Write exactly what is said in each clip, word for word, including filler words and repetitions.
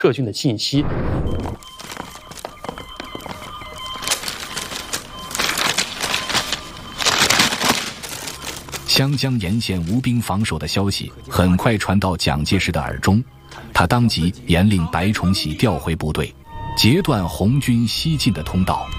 各军的信息。 湘江沿线无兵防守的消息很快传到蒋介石的耳中，他当即严令白崇禧调回部队，截断红军西进的通道。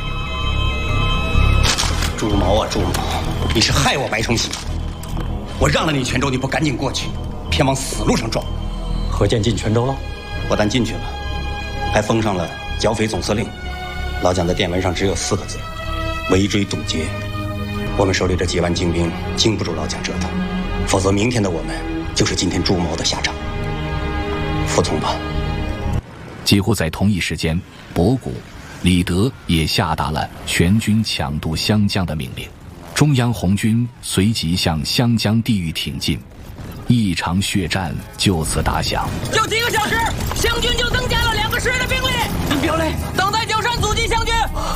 朱毛啊朱毛，你是害我白崇禧！我让了你泉州，你不赶紧过去，偏往死路上撞。 何键进泉州了？ 不但进去了，还封上了剿匪总司令。老蒋的电文上只有四个字：围追堵截。我们手里这几万精兵经不住老蒋折腾，否则明天的我们就是今天朱毛的下场。服从吧。 几乎在同一时间，博古、李德也下达了全军抢渡湘江的命令。中央红军随即向湘江地域挺进，一场血战就此打响。 就几个小时，湘军就增加了两个师的兵力。林彪嘞，等待角山阻击湘军。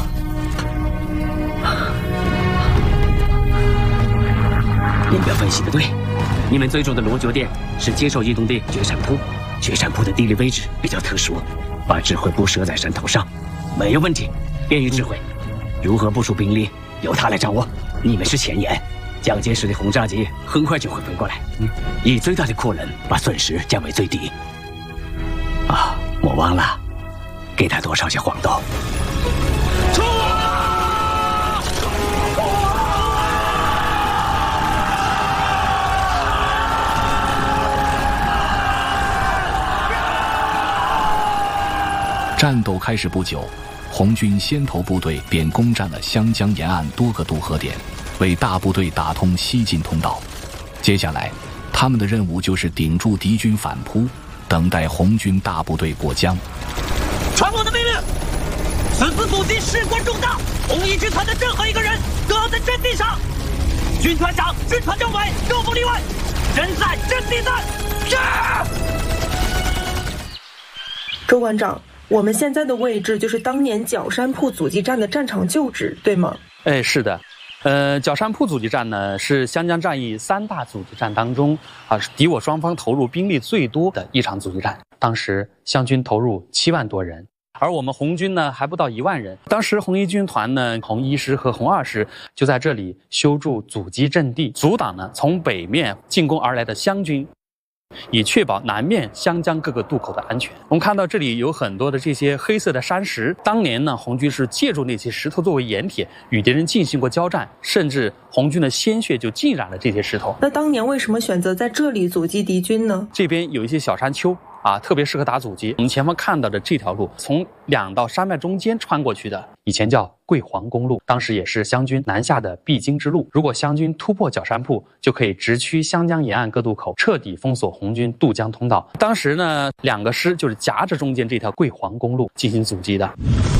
林彪分析的对，你们最终的落脚点是接受移动的决山铺。决山铺的地理位置比较特殊，把指挥部设在山头上，没有问题，便于指挥。如何部署兵力，由他来掌握。你们是前沿，蒋介石的轰炸机很快就会飞过来，以最大的可能把损失降为最低。啊，莫忘了，给他多烧些黄豆。 冲啊！ 战斗开始不久，红军先头部队便攻占了湘江沿岸多个渡河点，为大部队打通西进通道。接下来，他们的任务就是顶住敌军反扑，等待红军大部队过江。 传我的命令，此次阻击事关重大，红一军团的任何一个人都要在阵地上。军团长、军团政委各不例外，人在阵地在。是。 周馆长，我们现在的位置就是当年角山铺阻击战的战场旧址，对吗？ 哎，是的。呃，角山铺阻击战呢，是湘江战役三大阻击战当中啊，敌我双方投入兵力最多的一场阻击战。当时湘军投入七万多人，而我们红军呢还不到一万人。当时红一军团呢，红一师和红二师就在这里修筑阻击阵地，阻挡呢从北面进攻而来的湘军，以确保南面湘江各个渡口的安全。我们看到这里有很多的这些黑色的山石，当年呢，红军是借助那些石头作为掩体，与敌人进行过交战，甚至红军的鲜血就浸染了这些石头。 那当年为什么选择在这里阻击敌军呢？ 这边有一些小山丘啊，特别适合打阻击。我们前方看到的这条路，从两道山脉中间穿过去的，以前叫桂黄公路，当时也是湘军南下的必经之路。如果湘军突破角山铺，就可以直趋湘江沿岸各渡口，彻底封锁红军渡江通道。当时呢，两个师就是夹着中间这条桂黄公路进行阻击的。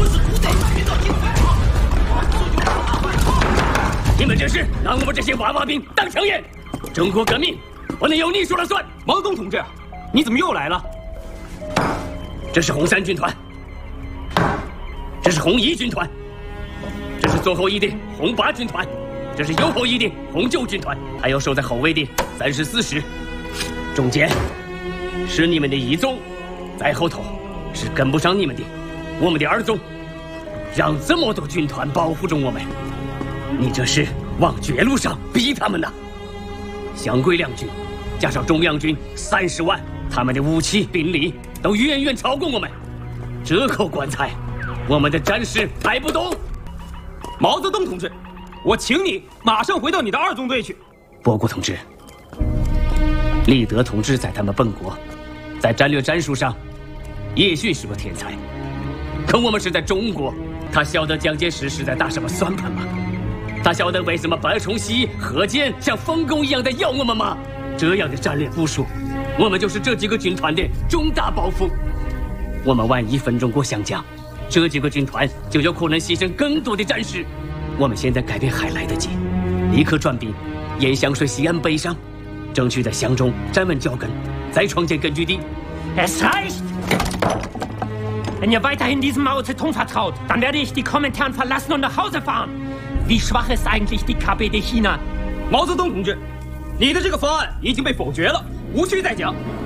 你们这是拿我们这些娃娃兵当枪眼！中国革命不能由你说了算。 毛泽东同志，你怎么又来了？ 这是红三军团，这是红一军团，这是坐后翼的红八军团，这是右后翼的红九军团，还有守在后卫的三十四师。中间是你们的一纵，在后头是跟不上你们的我们的二纵，让这么多军团保护着我们，你这是往绝路上逼他们呢。湘桂两军加上中央军三十万，他们的武器兵力都远远超过我们，这口棺材我们的战士抬不动。 毛泽东同志，我请你马上回到你的二纵队去。 博古同志，李德同志在他们本国在战略战术上也许是个天才，可我们是在中国，他晓得蒋介石是在打什么算盘吗？他晓得为什么白崇禧、何键像疯狗一样的要我们吗？这样的战略部署，我们就是这几个军团的重大包袱。我们万一分中过湘江，这几个军团就有可能牺牲更多的战士。我们现在改变还来得及，立刻转兵沿湘水西岸北上，争取在湘中站稳脚跟，再创建根据地。 Es reicht! Wenn ihr weiterhin diesem Mao Zedong vertraut, dann werde ich die Komintern verlassen und nach Hause fahren. Wie schwach ist eigentlich die K P D China? 毛泽东同志，你的这个方案已经被否决了，无需再讲。